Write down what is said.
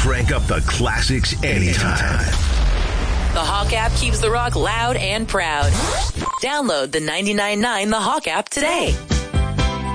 crank up the classics anytime. The Hawk app keeps the rock loud and proud. Download the 99.9 The Hawk app today.